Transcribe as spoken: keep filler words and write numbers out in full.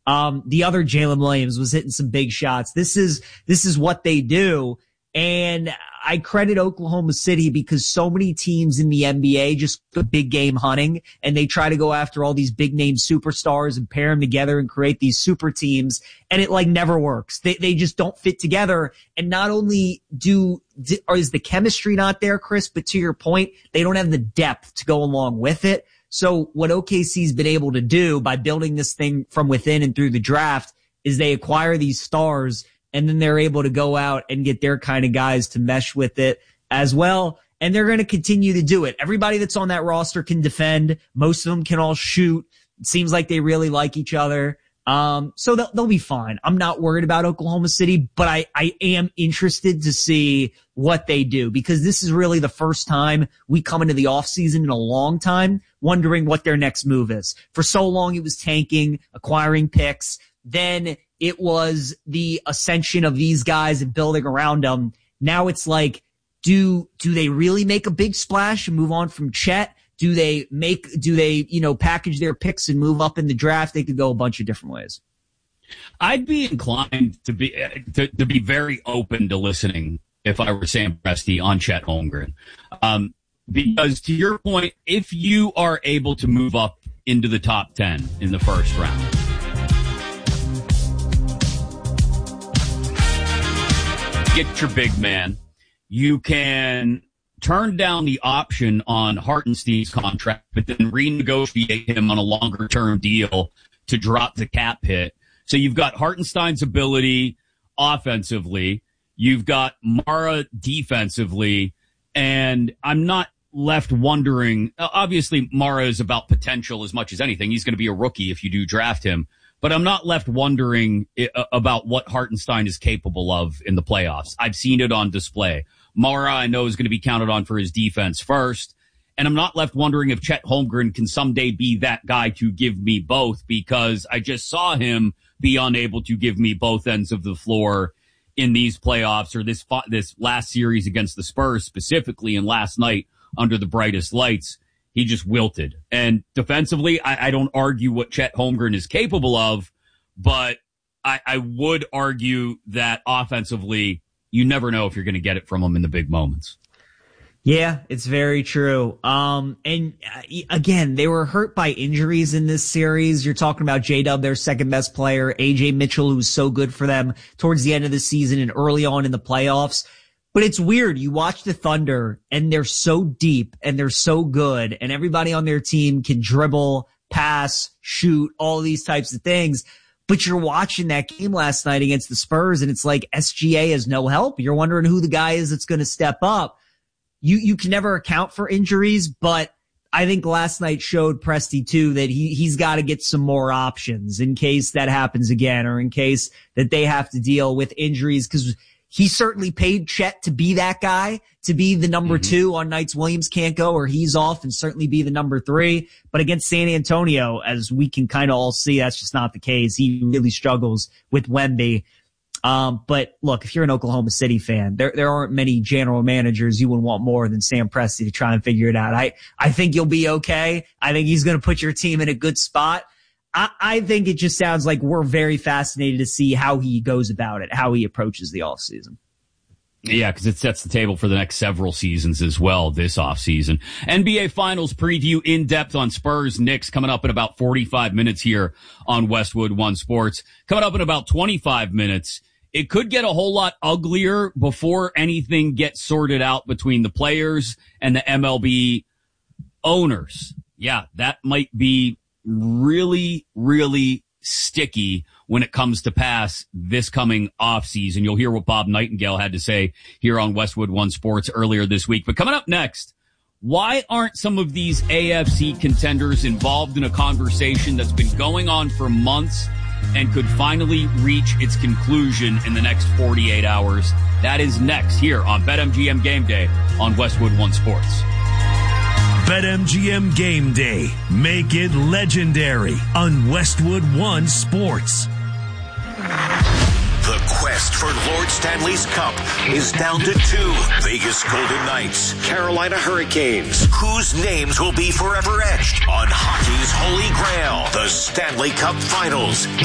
Um, the other Jalen Williams was hitting some big shots. This is, this is what they do. And I credit Oklahoma City because so many teams in the N B A just go big game hunting and they try to go after all these big name superstars and pair them together and create these super teams. And it like never works. They, they just don't fit together. And not only do, or is the chemistry not there, Chris, but to your point, they don't have the depth to go along with it. So what O K C's been able to do by building this thing from within and through the draft is they acquire these stars and then they're able to go out and get their kind of guys to mesh with it as well. And they're going to continue to do it. Everybody that's on that roster can defend. Most of them can all shoot. It seems like they really like each other. Um, so they'll, they'll be fine. I'm not worried about Oklahoma City, but I, I am interested to see what they do because this is really the first time we come into the offseason in a long time wondering what their next move is. For so long, it was tanking, acquiring picks. Then it was the ascension of these guys and building around them. Now it's like, do, do they really make a big splash and move on from Chet? Do they make, do they, you know, package their picks and move up in the draft? They could go a bunch of different ways. I'd be inclined to be, to, to be very open to listening if I were Sam Presti on Chet Holmgren. Um, because to your point, if you are able to move up into the top ten in the first round, get your big man. You can turn down the option on Hartenstein's contract, but then renegotiate him on a longer-term deal to drop the cap hit. So you've got Hartenstein's ability offensively. You've got Mara defensively. And I'm not left wondering. Obviously, Mara is about potential as much as anything. He's going to be a rookie if you do draft him. But I'm not left wondering about what Hartenstein is capable of in the playoffs. I've seen it on display. Mara, I know, is going to be counted on for his defense first. And I'm not left wondering if Chet Holmgren can someday be that guy to give me both, because I just saw him be unable to give me both ends of the floor in these playoffs or this this last series against the Spurs specifically, and last night under the brightest lights. He just wilted. And defensively, I, I don't argue what Chet Holmgren is capable of, but I, I would argue that offensively, you never know if you're going to get it from him in the big moments. Yeah, it's very true. Um, and uh, again, they were hurt by injuries in this series. You're talking about J-Dub, their second best player, A J Mitchell, who's so good for them towards the end of the season and early on in the playoffs. But it's weird. You watch the Thunder and they're so deep and they're so good and everybody on their team can dribble, pass, shoot, all these types of things. But you're watching that game last night against the Spurs and it's like S G A has no help. You're wondering who the guy is that's going to step up. You, you can never account for injuries, but I think last night showed Presti too that he, he's got to get some more options in case that happens again or in case that they have to deal with injuries, because he certainly paid Chet to be that guy, to be the number mm-hmm. two on nights Williams can't go or he's off, and certainly be the number three. But against San Antonio, as we can kind of all see, that's just not the case. He really struggles with Wemby. Um, but look, if you're an Oklahoma City fan, there, there aren't many general managers you would want more than Sam Presti to try and figure it out. I, I think you'll be okay. I think he's going to put your team in a good spot. I, I think it just sounds like we're very fascinated to see how he goes about it, how he approaches the offseason. Yeah, because it sets the table for the next several seasons as well this offseason. N B A Finals preview in depth on Spurs Knicks coming up in about forty-five minutes here on Westwood One Sports. Coming up in about twenty-five minutes. It could get a whole lot uglier before anything gets sorted out between the players and the M L B owners. Yeah, that might be really, really sticky when it comes to pass this coming off season. You'll hear what Bob Nightingale had to say here on Westwood One Sports earlier this week. But coming up next, why aren't some of these A F C contenders involved in a conversation that's been going on for months and could finally reach its conclusion in the next forty-eight hours? That is next here on BetMGM Game Day on Westwood One Sports. BetMGM Game Day. Make it legendary on Westwood One Sports. The quest for Lord Stanley's Cup is down to two. Vegas Golden Knights, Carolina Hurricanes. Whose names will be forever etched on hockey's holy grail, the Stanley Cup Finals.